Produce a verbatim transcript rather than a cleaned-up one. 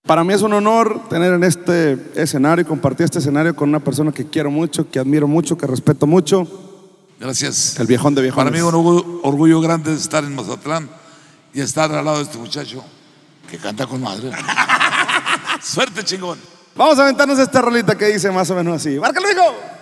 Para mí es un honor tener en este escenario y compartir este escenario con una persona que quiero mucho, que admiro mucho, que respeto mucho. Gracias. El viejón de viejones. Para mí un orgullo, orgullo grande es estar en Mazatlán y estar al lado de este muchacho que canta con madre. Suerte, chingón. Vamos a aventarnos esta rolita que dice más o menos así. ¡Márcalo, hijo!